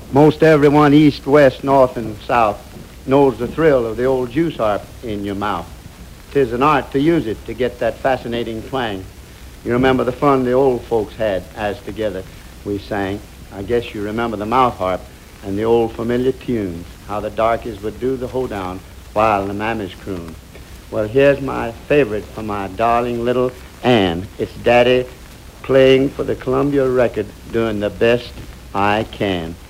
Most everyone east, west, north, and south knows the thrill of the old juice harp in your mouth. 'Tis an art to use it to get that fascinating twang. You remember the fun the old folks had as together we sang. I guess you remember the mouth harp and the old familiar tunes, how the darkies would do the hoedown while the mammies croon. Well, here's my favorite for my darling little Ann. It's Daddy playing for the Columbia record, doing the best I can.